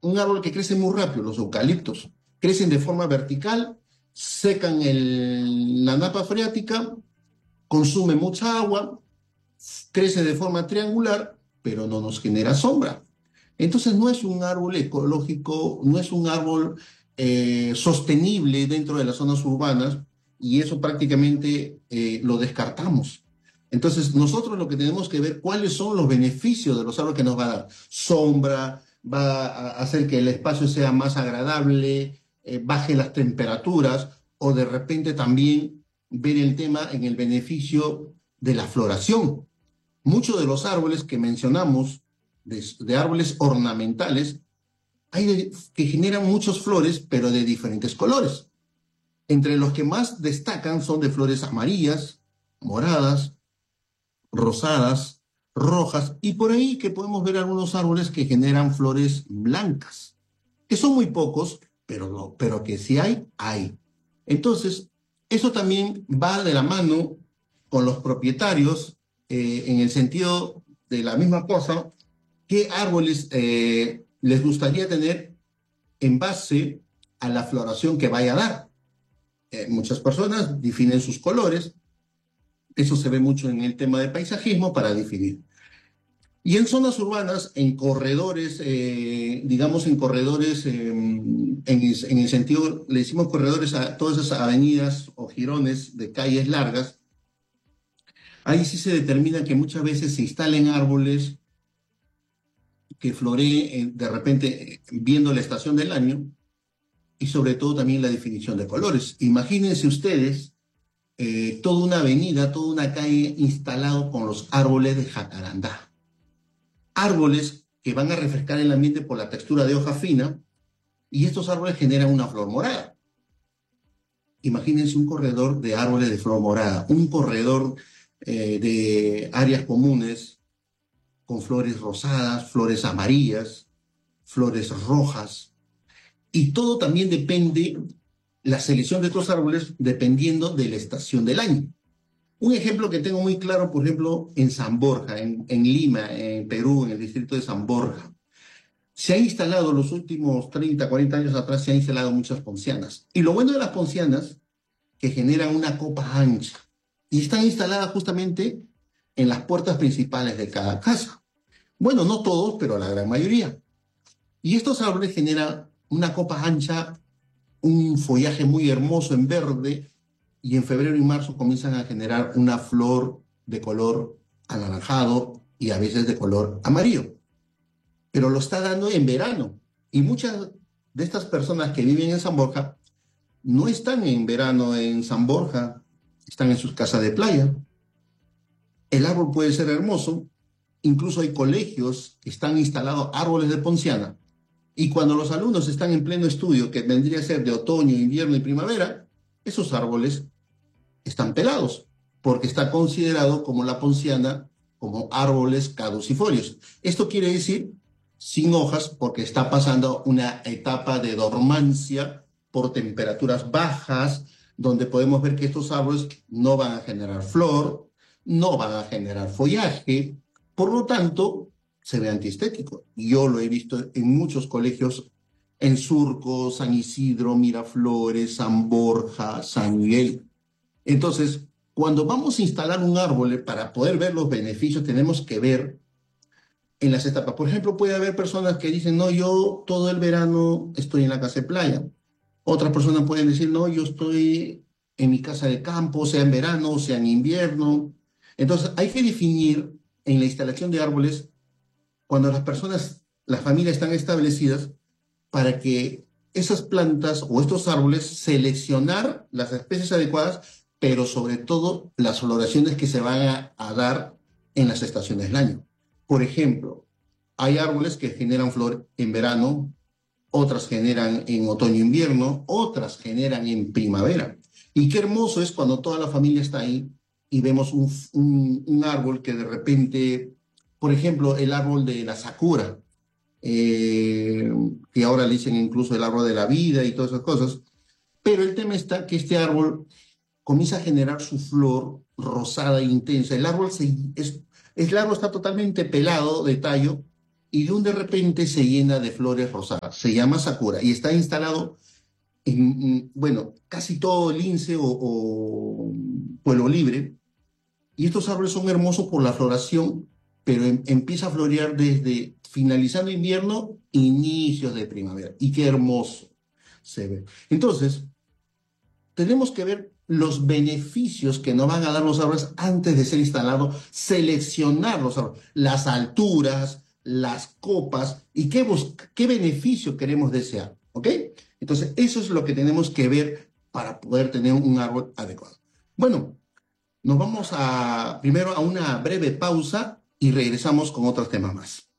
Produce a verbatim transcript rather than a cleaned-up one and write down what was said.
un árbol que crece muy rápido, los eucaliptos. Crecen de forma vertical, secan el, la napa freática, consume mucha agua, crece de forma triangular, pero no nos genera sombra. Entonces no es un árbol ecológico, no es un árbol eh, sostenible dentro de las zonas urbanas y eso prácticamente eh, lo descartamos. Entonces nosotros lo que tenemos que ver cuáles son los beneficios de los árboles que nos va a dar. Sombra, va a hacer que el espacio sea más agradable, eh, baje las temperaturas o de repente también ver el tema en el beneficio de la floración. Muchos de los árboles que mencionamos, de, de árboles ornamentales, hay de, que generan muchas flores, pero de diferentes colores. Entre los que más destacan son de flores amarillas, moradas, rosadas, rojas, y por ahí que podemos ver algunos árboles que generan flores blancas, que son muy pocos, pero, no, pero que si hay, hay. Entonces, eso también va de la mano con los propietarios, eh, en el sentido de la misma cosa, qué árboles eh, les gustaría tener en base a la floración que vaya a dar. Eh, muchas personas definen sus colores, eso se ve mucho en el tema de paisajismo para definir. Y en zonas urbanas, en corredores, eh, digamos en corredores, eh, en, el, en el sentido, le decimos corredores a todas esas avenidas o jirones de calles largas, ahí sí se determina que muchas veces se instalen árboles que floreen de repente viendo la estación del año y sobre todo también la definición de colores. Imagínense ustedes eh, toda una avenida, toda una calle instalado con los árboles de jacarandá. Árboles que van a refrescar el ambiente por la textura de hoja fina y estos árboles generan una flor morada. Imagínense un corredor de árboles de flor morada, un corredor eh, de áreas comunes con flores rosadas, flores amarillas, flores rojas. Y todo también depende, la selección de estos árboles, dependiendo de la estación del año. Un ejemplo que tengo muy claro, por ejemplo, en San Borja, en, en Lima, en Perú, en el distrito de San Borja. Se ha instalado, los últimos treinta, cuarenta años atrás, se han instalado muchas poncianas. Y lo bueno de las poncianas, que generan una copa ancha. Y están instaladas justamente en las puertas principales de cada casa. Bueno, no todos, pero la gran mayoría. Y estos árboles generan una copa ancha, un follaje muy hermoso en verde, y en febrero y marzo comienzan a generar una flor de color anaranjado y a veces de color amarillo. Pero lo está dando en verano. Y muchas de estas personas que viven en San Borja no están en verano en San Borja, están en sus casas de playa. El árbol puede ser hermoso. Incluso hay colegios que están instalados árboles de ponciana. Y cuando los alumnos están en pleno estudio, que vendría a ser de otoño, invierno y primavera, esos árboles están pelados, porque está considerado como la ponciana, como árboles caducifolios. Esto quiere decir sin hojas, porque está pasando una etapa de dormancia por temperaturas bajas, donde podemos ver que estos árboles no van a generar flor, no van a generar follaje, por lo tanto, se ve antiestético. Yo lo he visto en muchos colegios, en Surco, San Isidro, Miraflores, San Borja, San Miguel. Entonces, cuando vamos a instalar un árbol, para poder ver los beneficios, tenemos que ver en las etapas. Por ejemplo, puede haber personas que dicen, no, yo todo el verano estoy en la casa de playa. Otras personas pueden decir, no, yo estoy en mi casa de campo, sea en verano, sea en invierno. Entonces, hay que definir en la instalación de árboles cuando las personas, las familias están establecidas, para que esas plantas o estos árboles seleccionar las especies adecuadas, pero sobre todo las floraciones que se van a, a dar en las estaciones del año. Por ejemplo, hay árboles que generan flor en verano, otras generan en otoño-invierno, otras generan en primavera. Y qué hermoso es cuando toda la familia está ahí y vemos un, un, un árbol que de repente, por ejemplo, el árbol de la sakura, eh, que ahora le dicen incluso el árbol de la vida y todas esas cosas, pero el tema está que este árbol comienza a generar su flor rosada e intensa. El árbol, se, es, el árbol está totalmente pelado de tallo y de un de repente se llena de flores rosadas. Se llama sakura y está instalado en, bueno, casi todo el lince o, o pueblo libre. Y estos árboles son hermosos por la floración, pero em- empieza a florear desde finalizando invierno, inicios de primavera. Y qué hermoso se ve. Entonces, tenemos que ver los beneficios que nos van a dar los árboles antes de ser instalados, seleccionar los árboles, las alturas, las copas y qué, bus- qué beneficio queremos desear. ¿Ok? Entonces, eso es lo que tenemos que ver para poder tener un árbol adecuado. Bueno, nos vamos a primero a una breve pausa y regresamos con otros temas más.